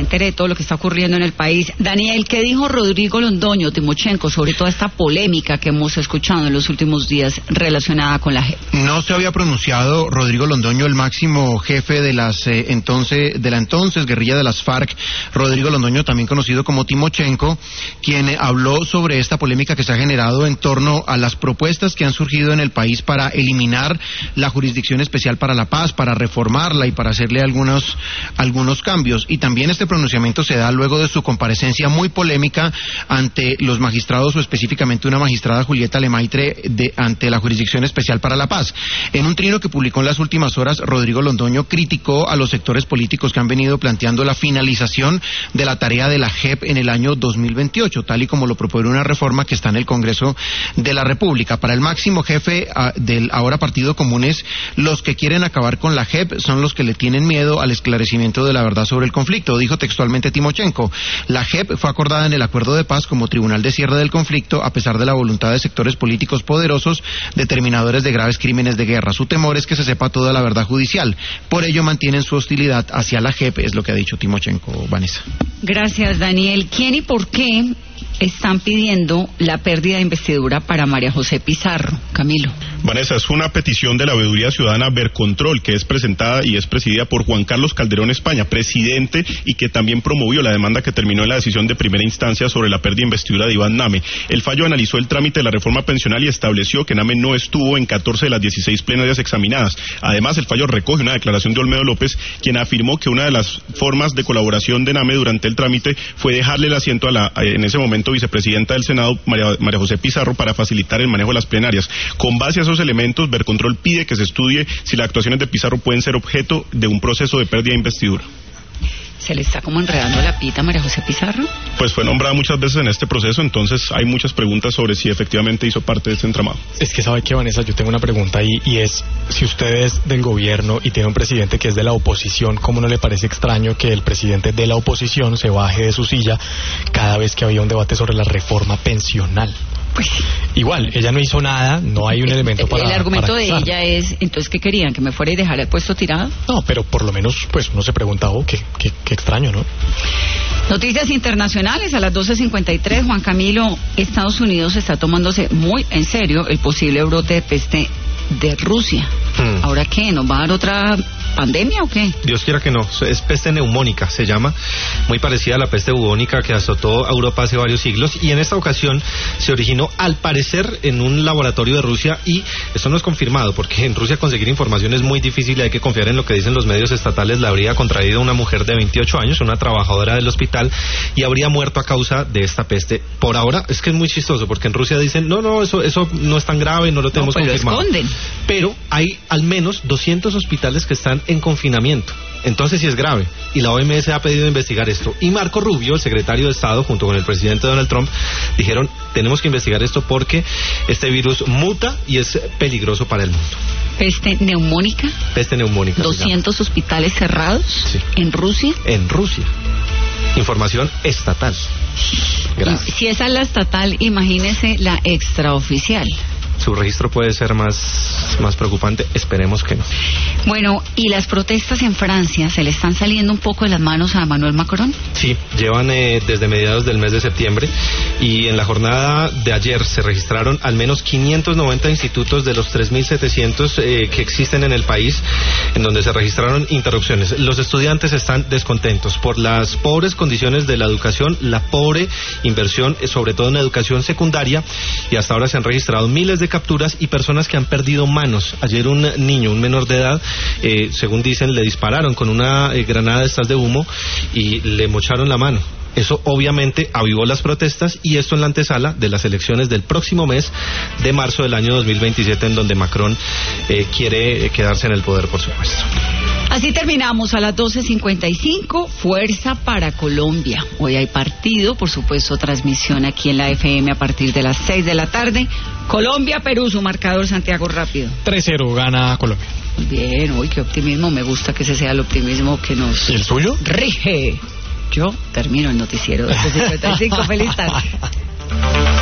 entere de todo lo que está ocurriendo en el país. Daniel, ¿qué dijo Rodrigo Londoño Timochenko sobre toda esta polémica que hemos escuchado en los últimos días relacionada con la JEP? No se había pronunciado Rodrigo Londoño, el máximo jefe de la entonces guerrilla de las FARC, Rodrigo Londoño, también conocido como Timochenko, quien habló sobre esta polémica que se ha generado en torno a las propuestas que han surgido en el país para eliminar la Jurisdicción Especial para la Paz, para reformarla y para hacerle algunos cambios. Y también este pronunciamiento se da luego de su comparecencia muy polémica ante los magistrados, o específicamente una magistrada, Julieta Lemaitre, ante la Jurisdicción Especial para la Paz. En un trino que publicó en las últimas horas, Rodrigo Londoño criticó a los sectores políticos que han venido planteando la finalización de la tarea de la JEP en el año 2028, tal y como lo propone una reforma que está en el Congreso de la República. Para el máximo jefe del ahora Partido Comunes, los que quieren acabar con la JEP son los que le tienen miedo al esclarecimiento de la verdad sobre el conflicto, dijo textualmente Timochenko. La JEP fue acordada en el acuerdo de paz como tribunal de cierre del conflicto a pesar de la voluntad de sectores políticos poderosos determinadores de graves crímenes de guerra. Su temor es que se sepa toda la verdad judicial. Por ello mantienen su hostilidad hacia la JEP, es lo que ha dicho Timochenko, Vanessa. Gracias, Daniel. ¿Quién y por qué están pidiendo la pérdida de investidura para María José Pizarro? Camilo. Vanessa, es una petición de la veeduría ciudadana Vercontrol, que es presentada y es presidida por Juan Carlos Calderón España, presidente, y que también promovió la demanda que terminó en la decisión de primera instancia sobre la pérdida de investidura de Iván Name. El fallo analizó el trámite de la reforma pensional y estableció que Name no estuvo en 14 de las 16 plenarias examinadas. Además, el fallo recoge una declaración de Olmedo López, quien afirmó que una de las formas de colaboración de Name durante el trámite fue dejarle el asiento a la, en ese momento, vicepresidenta del Senado, María José Pizarro, para facilitar el manejo de las plenarias. Con base a esos elementos, Vercontrol pide que se estudie si las actuaciones de Pizarro pueden ser objeto de un proceso de pérdida de investidura. ¿Se le está como enredando la pita a María José Pizarro? Pues fue nombrada muchas veces en este proceso, entonces hay muchas preguntas sobre si efectivamente hizo parte de este entramado. Es que sabe que, Vanessa, yo tengo una pregunta ahí, y es, si usted es del gobierno y tiene un presidente que es de la oposición, ¿cómo no le parece extraño que el presidente de la oposición se baje de su silla cada vez que había un debate sobre la reforma pensional? Pues igual, ella no hizo nada, no hay un elemento para... El argumento de ella es, entonces, ¿qué querían? ¿Que me fuera y dejara el puesto tirado? No, pero por lo menos, pues, uno se pregunta, qué extraño, ¿no? Noticias internacionales a las 12:53. Juan Camilo, Estados Unidos está tomándose muy en serio el posible brote de peste de Rusia. ¿Ahora qué? ¿Nos va a dar otra pandemia o qué? Dios quiera que no, es peste neumónica, se llama, muy parecida a la peste bubónica que azotó a Europa hace varios siglos, y en esta ocasión se originó al parecer en un laboratorio de Rusia, y esto no es confirmado porque en Rusia conseguir información es muy difícil y hay que confiar en lo que dicen los medios estatales. La habría contraído una mujer de 28 años, una trabajadora del hospital, y habría muerto a causa de esta peste. Por ahora es que es muy chistoso porque en Rusia dicen no, eso no es tan grave, no lo tenemos confirmado. Lo esconden. Pero hay al menos 200 hospitales que están en confinamiento. Entonces sí es grave, y la OMS ha pedido investigar esto. Y Marco Rubio, el secretario de Estado, junto con el presidente Donald Trump, dijeron, tenemos que investigar esto porque este virus muta y es peligroso para el mundo. ¿Peste neumónica? Peste neumónica. 200 hospitales cerrados. Sí. ¿En Rusia? En Rusia. Información estatal. Gracias. Si esa es la estatal, imagínese la extraoficial. Su registro puede ser más preocupante, esperemos que no. Bueno, ¿y las protestas en Francia se le están saliendo un poco de las manos a Emmanuel Macron? Sí, llevan desde mediados del mes de septiembre, y en la jornada de ayer se registraron al menos 590 institutos de los 3.700 que existen en el país, en donde se registraron interrupciones. Los estudiantes están descontentos por las pobres condiciones de la educación, la pobre inversión, sobre todo en educación secundaria, y hasta ahora se han registrado miles de capturas y personas que han perdido manos. Ayer un niño, un menor de edad, según dicen, le dispararon con una granada de estas de humo y le mocharon la mano. Eso obviamente avivó las protestas, y esto en la antesala de las elecciones del próximo mes de marzo del año 2027, en donde Macron quiere quedarse en el poder, por supuesto. Así terminamos a las 12:55. Fuerza para Colombia. Hoy hay partido, por supuesto, transmisión aquí en la FM a partir de las 6 de la tarde. Colombia-Perú, su marcador, Santiago, rápido. 3-0 gana Colombia. Muy bien, uy, qué optimismo. Me gusta que ese sea el optimismo que nos... ¿Y el suyo? Rige. Yo termino el noticiero de 12:55. Feliz tarde.